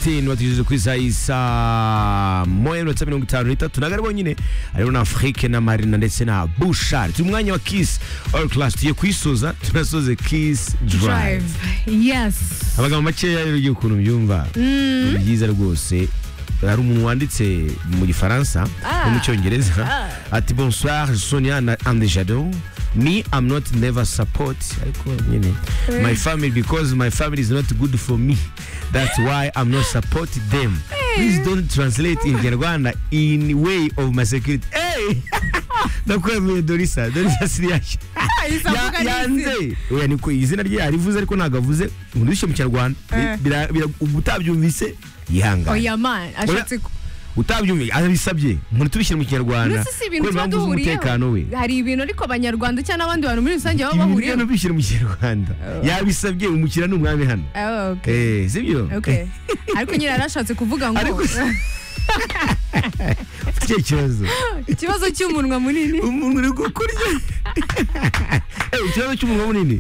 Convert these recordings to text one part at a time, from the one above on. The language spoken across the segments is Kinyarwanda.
Austin watugeze ku isa moya minota 53 nagarbo nyine ariho na Afrique na Marina ndetse na Bouchard turi mwanya wa Kiss All Class tuye kwisoza tunasoze Kiss Drive. Yes. Abaga makeya rero ugiye ukuntu byumva byiza rwose hari umuntu wanditse mu Gifaransa no mu Cyongereza ati bonsoir Sonia and Jado. Me, I'm not never support my family because my family is not good for me. That's why I'm not supporting them. Please don't translate in Rwanda in way of my security. Hey! Nakwemeye Dorisa Siriash. Yanze. Oya niko izina rye arivuze ariko nagavuze undishe mu Kinyarwanda. Utabyumvise yihanga. Oya man, ashatse utabyumye abisabye umuntu tubishyira mu Kinyarwanda ko impamvu z'umutekano we hari ibintu ariko abanyarwanda cyangwa n'abandi bantu muri rusange baba bahuriye ibintu bishyira mu Kinyarwanda yabisabye umukira n'umwami hano sibyo ariko nyine arashatse kuvuga ngo ikibazo cy'umunwa munini umuntu uri gukurya ikibazo cy'umunwa munini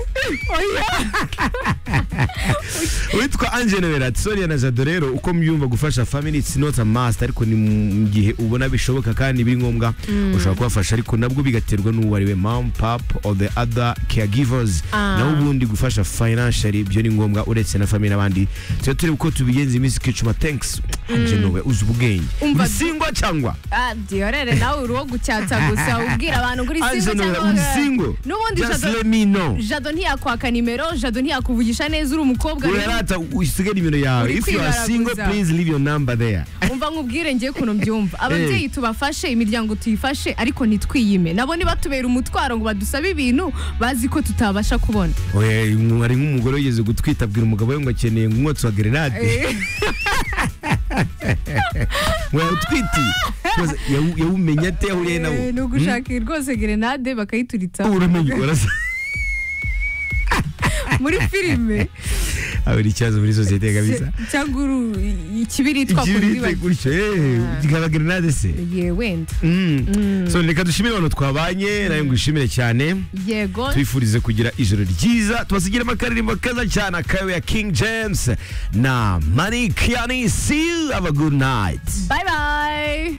witwa Angela Verati Sonia na Jado rero uko myumva gufasha family it's not a must ariko ni mu gihe ubona bishoboka kandi biri ngombwa ushobora kubafasha ariko nabwo bigaterwa n'uwo ari we mom pap or the other caregivers naho ubundi gufasha financially byo ni ngombwa uretse na family n'abandi cyo turi uko tubigenza iminsi kicuma thanks Angela we uzi ubwenge singwa cyangwa diorere nawe uruwo gucyatsa gusa ubwira abantu kuri singo n'ubundi Jado ntiyakwaka nimero Jado ntiyakuvugisha neza uri umukobwa urata usige nimero yawe if you are single please leave your number there umva nkubwire ngiye kuno byumva ababyeyi tubafashe imiryango tuyifashe ariko nitwiyime nabo ni batubera umutwaro ngo badusabe ibintu bazi ko tutabasha kubona oya ari nk'umugore yigeze gutwitabwira umugabo we ngo akeneye umwotsi wa grenade wewe utwiti yawumenya ate yahuye nawo no gushaka rwose grenade bakayituritsa uramenye urasa muri filime abiri cyazo muri societe kabisa cyanguru ikibiritwa kuri gutyo gikaba grenade se wenda so reka dushimire abantu twabanye nayo ngushimire cyane yego twifurize kugira ijoro ryiza tubasigira makaririmbo kaza cyane akayo ya King James na Money Kiani. See you, have a good night. Bye bye.